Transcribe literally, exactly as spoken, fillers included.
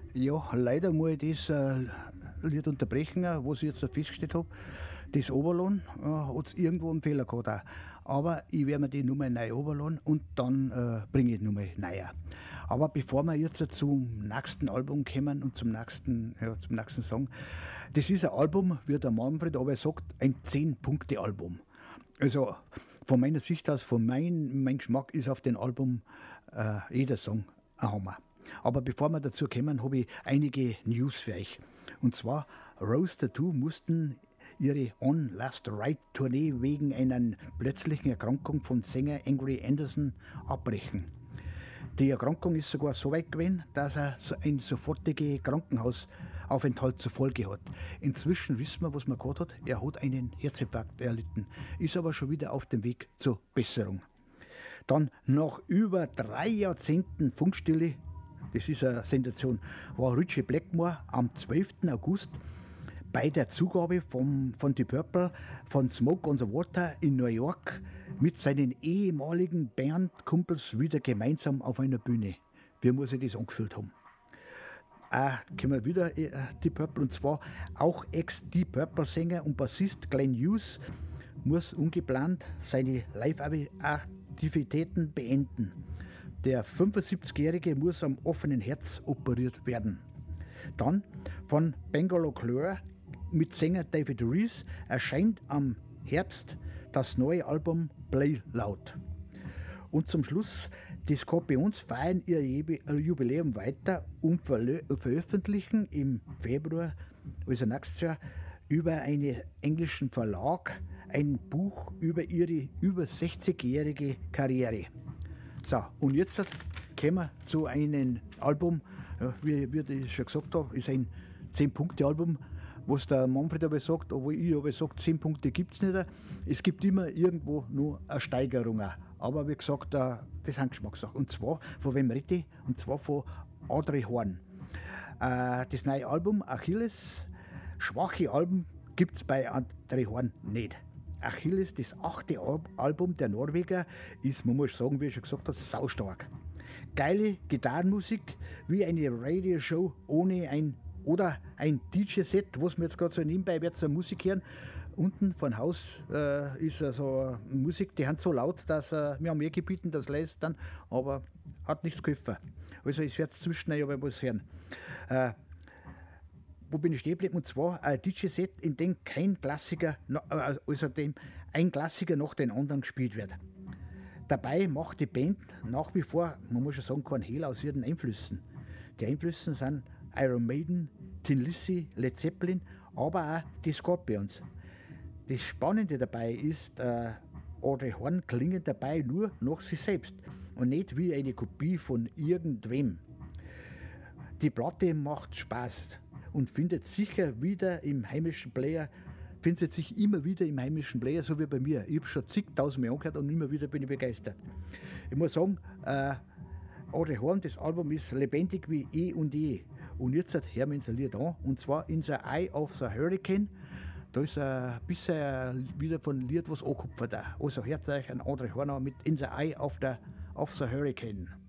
Ja, leider muss ich das äh, Lied unterbrechen, äh, was ich jetzt festgestellt habe. Das Oberlohn äh, hat es irgendwo einen Fehler gehabt. Auch. Aber ich werde mir die Nummer neu runterladen und dann äh, bringe ich die Nummer neu. Aber bevor wir jetzt zum nächsten Album kommen und zum nächsten, ja, zum nächsten Song, das ist ein Album, wie der Manfred aber sagt, ein zehn-Punkte-Album. Also von meiner Sicht aus, von mein, mein Geschmack ist auf dem Album äh, jeder Song ein Hammer. Aber bevor wir dazu kommen, habe ich einige News für euch. Und zwar, Rose Tattoo mussten ihre On Last Ride Tournee wegen einer plötzlichen Erkrankung von Sänger Angry Anderson abbrechen. Die Erkrankung ist sogar so weit gewesen, dass er einen sofortigen Krankenhausaufenthalt zur Folge hat. Inzwischen wissen wir, was man gehabt hat. Er hat einen Herzinfarkt erlitten, ist aber schon wieder auf dem Weg zur Besserung. Dann nach über drei Jahrzehnten Funkstille, das ist eine Sensation, war Ritchie Blackmore am zwölften August bei der Zugabe vom, von The Purple von Smoke on the Water in New York mit seinen ehemaligen Bandkumpels wieder gemeinsam auf einer Bühne. Wie muss ich das angefühlt haben? Ah, kommen wir wieder äh, The Purple, und zwar auch Ex-The Purple-Sänger und Bassist Glenn Hughes muss ungeplant seine Live-Aktivitäten beenden. Der fünfundsiebzigjährige muss am offenen Herz operiert werden. Dann von Bangor Clare mit Sänger David Rees erscheint am Herbst das neue Album Play Loud. Und zum Schluss, die Scorpions feiern ihr Jubiläum weiter und veröffentlichen im Februar, also nächstes Jahr, über einen englischen Verlag ein Buch über ihre über sechzigjährige Karriere. So, und jetzt kommen wir zu einem Album, ja, wie, wie ich schon gesagt habe, ist ein zehn-Punkte-Album, was der Manfred aber sagt, obwohl ich aber sage, zehn Punkte gibt es nicht. Es gibt immer irgendwo nur eine Steigerung. Aber wie gesagt, das sind Geschmackssachen. Und zwar, von wem rede ich? Und zwar von Audrey Horn. Das neue Album Achilles, schwache Alben, gibt es bei Audrey Horn nicht. Achilles, das achte Album der Norweger, ist, man muss sagen, wie ich schon gesagt habe, saustark. Geile Gitarrenmusik, wie eine Radioshow ohne ein oder ein D J-Set, was wir jetzt gerade so nebenbei wird, so Musik hören. Unten von Haus äh, ist also Musik, die sind so laut, dass äh, wir haben mehr gebeten, das leise dann, aber hat nichts geholfen. Also ich werde zwischen aber was hören. Äh, wo bin ich stehen geblieben? Und zwar ein D J-Set, in dem kein Klassiker, also dem ein Klassiker nach den anderen gespielt wird. Dabei macht die Band nach wie vor, man muss schon sagen, keinen Hehl aus ihren Einflüssen. Die Einflüsse sind Iron Maiden, Tin Lizzy, Led Zeppelin, aber auch die Scorpions. Das Spannende dabei ist, äh, Audrey Horn klingt dabei nur nach sich selbst und nicht wie eine Kopie von irgendwem. Die Platte macht Spaß und findet sicher wieder im heimischen Player, findet sich immer wieder im heimischen Player, so wie bei mir. Ich habe schon zigtausend Mal angehört und immer wieder bin ich begeistert. Ich muss sagen, äh, Audrey Horn, das Album ist lebendig wie eh und je. Und jetzt hören wir uns ein Lied an, und zwar In the Eye of the Hurricane. Da ist ein bisschen wieder von Lied was angekupfert. Also hört euch ein Audrey Horn an mit In the Eye of the, of the Hurricane.